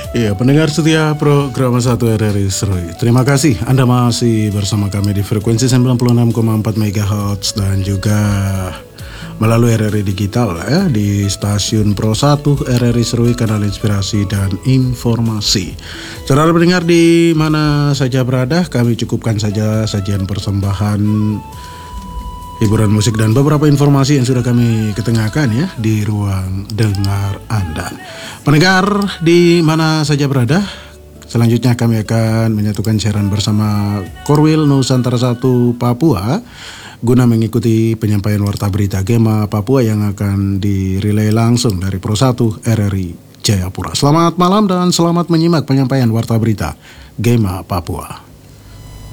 Iya, pendengar setia program 1 RRI Serui. Terima kasih Anda masih bersama kami di frekuensi 96,4 MHz dan juga melalui RRI Digital ya, di stasiun Pro 1 RRI Serui, kanal inspirasi dan informasi. Saudara pendengar di mana saja berada, kami cukupkan saja sajian persembahan hiburan musik dan beberapa informasi yang sudah kami ketengahkan ya di ruang dengar Anda. Pendengar di mana saja berada, selanjutnya kami akan menyatukan siaran bersama Korwil Nusantara 1 Papua guna mengikuti penyampaian warta berita Gema Papua yang akan dirilai langsung dari Pro 1 RRI Jayapura. Selamat malam dan selamat menyimak penyampaian warta berita Gema Papua.